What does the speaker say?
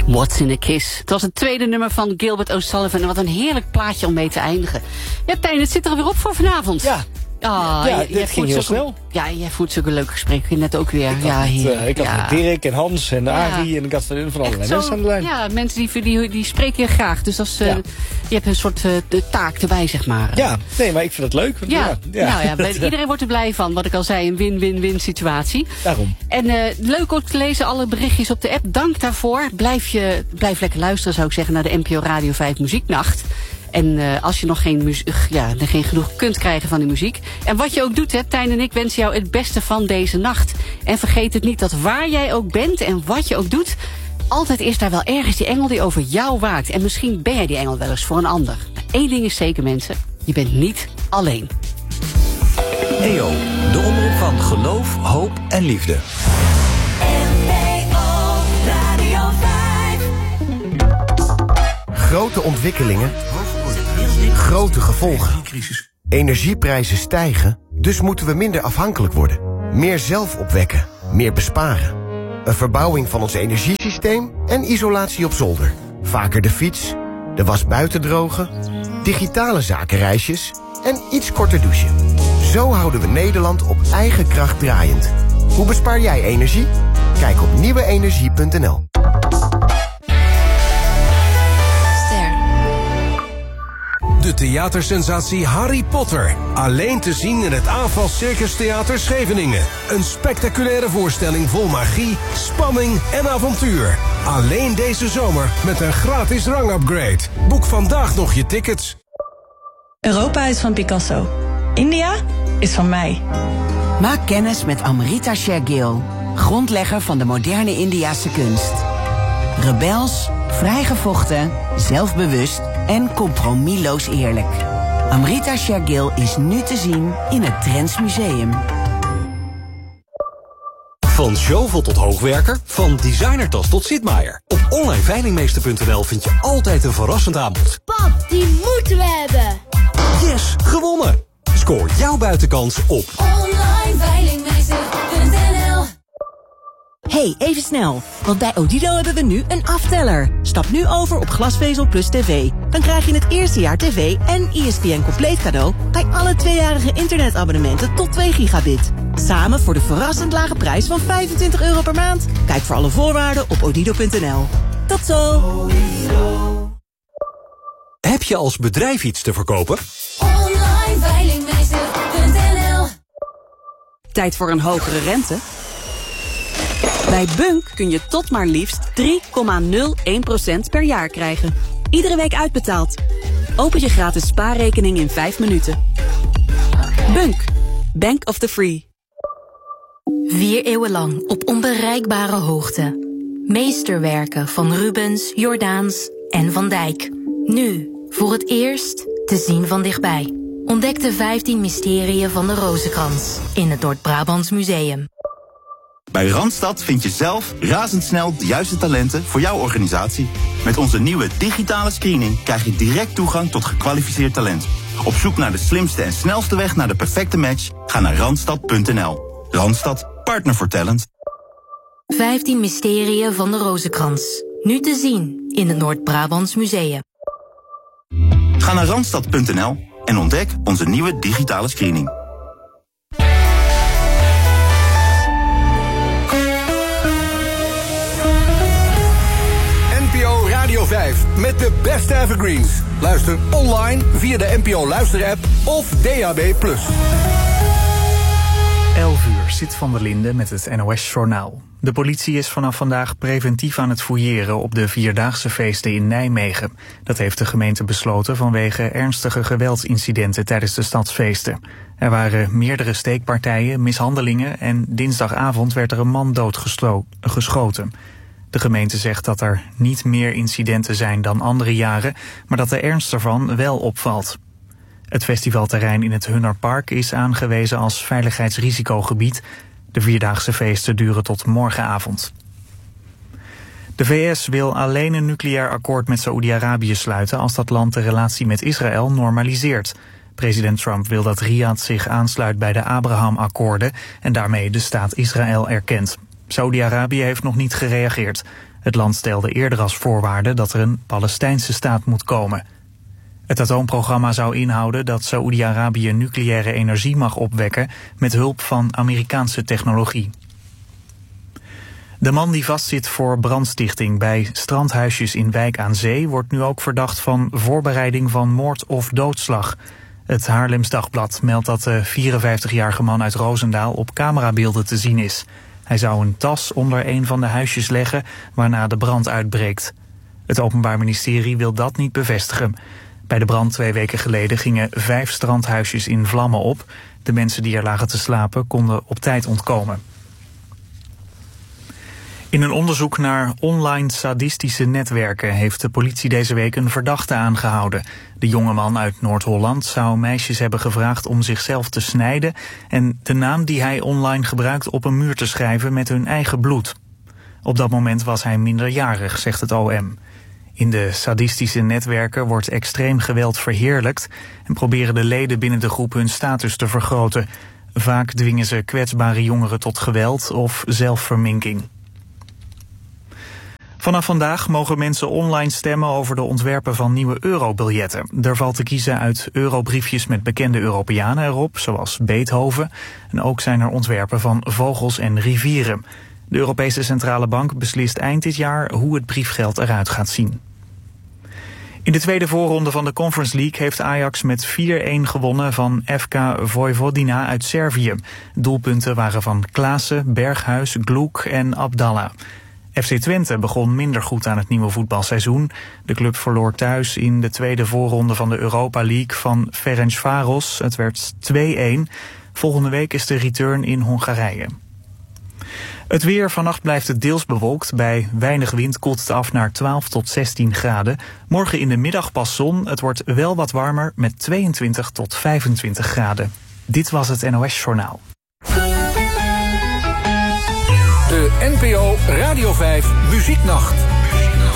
What's in a Kiss. Het was het tweede nummer van Gilbert O'Sullivan. En wat een heerlijk plaatje om mee te eindigen. Ja, Tijn, het zit er weer op voor vanavond. Ja. Dit ging heel snel. Ja, jij voert zulke leuke gesprekken net ook weer. Ik had met Dirk en Hans en Arie en ik had van allerlei mensen aan de lijn. Ja, mensen die spreken je graag. Dus dat is, je hebt een soort de taak erbij, zeg maar. Ja, nee, maar ik vind het leuk. Iedereen wordt er blij van. Wat ik al zei, een win-win-win situatie. Daarom. En leuk ook te lezen, alle berichtjes op de app. Dank daarvoor. Blijf lekker luisteren, zou ik zeggen, naar de NPO Radio 5 Muzieknacht. En als je nog geen genoeg kunt krijgen van die muziek. En wat je ook doet, hè, Tijn en ik wensen jou het beste van deze nacht. En vergeet het niet dat waar jij ook bent en wat je ook doet, altijd is daar wel ergens die engel die over jou waakt. En misschien ben jij die engel wel eens voor een ander. Maar één ding is zeker, mensen. Je bent niet alleen. EO, de omroep van geloof, hoop en liefde. Grote ontwikkelingen, grote gevolgen. Energieprijzen stijgen, dus moeten we minder afhankelijk worden. Meer zelf opwekken, meer besparen. Een verbouwing van ons energiesysteem en isolatie op zolder. Vaker de fiets, de was buiten drogen, digitale zakenreisjes en iets korter douchen. Zo houden we Nederland op eigen kracht draaiend. Hoe bespaar jij energie? Kijk op nieuweenergie.nl. De theatersensatie Harry Potter. Alleen te zien in het AFAS Circus Theater Scheveningen. Een spectaculaire voorstelling vol magie, spanning en avontuur. Alleen deze zomer met een gratis rangupgrade. Boek vandaag nog je tickets. Europa is van Picasso. India is van mij. Maak kennis met Amrita Shergill, grondlegger van de moderne Indiase kunst. Rebels, vrijgevochten, zelfbewust en compromisloos eerlijk. Amrita Shergill is nu te zien in het Drents Museum. Van shovel tot hoogwerker, van designertas tot zitmaaier. Op onlineveilingmeester.nl vind je altijd een verrassend aanbod. Pap, die moeten we hebben. Yes, gewonnen! Scoor jouw buitenkans op onlineveilingmeester.nl. Hey, even snel, want bij Odido hebben we nu een afteller. Stap nu over op Glasvezel Plus TV. Dan krijg je het eerste jaar tv en ESPN compleet cadeau bij alle 2-jarige internetabonnementen tot 2 gigabit. Samen voor de verrassend lage prijs van €25 per maand. Kijk voor alle voorwaarden op odido.nl. Tot zo! Heb je als bedrijf iets te verkopen? onlineveilingmeester.nl. Tijd voor een hogere rente? Bij Bunk kun je tot maar liefst 3,01% per jaar krijgen. Iedere week uitbetaald. Open je gratis spaarrekening in 5 minuten. Bunk. Bank of the Free. 4 eeuwen lang op onbereikbare hoogte. Meesterwerken van Rubens, Jordaens en Van Dijk. Nu, voor het eerst, te zien van dichtbij. Ontdek de 15 mysterieën van de Rozenkrans in het Noord-Brabants Museum. Bij Randstad vind je zelf razendsnel de juiste talenten voor jouw organisatie. Met onze nieuwe digitale screening krijg je direct toegang tot gekwalificeerd talent. Op zoek naar de slimste en snelste weg naar de perfecte match? Ga naar Randstad.nl. Randstad, partner voor talent. 15 mysterieën van de Rozenkrans. Nu te zien in het Noord-Brabants Museum. Ga naar Randstad.nl en ontdek onze nieuwe digitale screening. NPO Radio 5 met de beste evergreens. Luister online via de NPO luisterapp of DAB+. 11 uur, Sit van der Linde met het NOS-journaal. De politie is vanaf vandaag preventief aan het fouilleren op de Vierdaagse feesten in Nijmegen. Dat heeft de gemeente besloten vanwege ernstige geweldsincidenten tijdens de stadsfeesten. Er waren meerdere steekpartijen, mishandelingen en dinsdagavond werd er een man doodgeschoten. De gemeente zegt dat er niet meer incidenten zijn dan andere jaren, maar dat de ernst ervan wel opvalt. Het festivalterrein in het Hunnerpark is aangewezen als veiligheidsrisicogebied. De Vierdaagse feesten duren tot morgenavond. De VS wil alleen een nucleair akkoord met Saoedi-Arabië sluiten als dat land de relatie met Israël normaliseert. President Trump wil dat Riyadh zich aansluit bij de Abraham-akkoorden en daarmee de staat Israël erkent. Saudi-Arabië heeft nog niet gereageerd. Het land stelde eerder als voorwaarde dat er een Palestijnse staat moet komen. Het atoomprogramma zou inhouden dat Saoedi-Arabië nucleaire energie mag opwekken met hulp van Amerikaanse technologie. De man die vastzit voor brandstichting bij strandhuisjes in Wijk aan Zee wordt nu ook verdacht van voorbereiding van moord of doodslag. Het Haarlems Dagblad meldt dat de 54-jarige man uit Roosendaal op camerabeelden te zien is. Hij zou een tas onder een van de huisjes leggen waarna de brand uitbreekt. Het Openbaar Ministerie wil dat niet bevestigen. Bij de brand 2 weken geleden gingen 5 strandhuisjes in vlammen op. De mensen die er lagen te slapen konden op tijd ontkomen. In een onderzoek naar online sadistische netwerken heeft de politie deze week een verdachte aangehouden. De jongeman uit Noord-Holland zou meisjes hebben gevraagd om zichzelf te snijden en de naam die hij online gebruikt op een muur te schrijven met hun eigen bloed. Op dat moment was hij minderjarig, zegt het OM. In de sadistische netwerken wordt extreem geweld verheerlijkt en proberen de leden binnen de groep hun status te vergroten. Vaak dwingen ze kwetsbare jongeren tot geweld of zelfverminking. Vanaf vandaag mogen mensen online stemmen over de ontwerpen van nieuwe eurobiljetten. Er valt te kiezen uit eurobriefjes met bekende Europeanen erop, zoals Beethoven. En ook zijn er ontwerpen van vogels en rivieren. De Europese Centrale Bank beslist eind dit jaar hoe het briefgeld eruit gaat zien. In de tweede voorronde van de Conference League heeft Ajax met 4-1 gewonnen van FK Vojvodina uit Servië. Doelpunten waren van Klaassen, Berghuis, Gloek en Abdallah. FC Twente begon minder goed aan het nieuwe voetbalseizoen. De club verloor thuis in de tweede voorronde van de Europa League van Ferencváros. Het werd 2-1. Volgende week is de return in Hongarije. Het weer, vannacht blijft het deels bewolkt. Bij weinig wind koelt het af naar 12 tot 16 graden. Morgen in de middag pas zon. Het wordt wel wat warmer met 22 tot 25 graden. Dit was het NOS Journaal. De NPO Radio 5 Muzieknacht.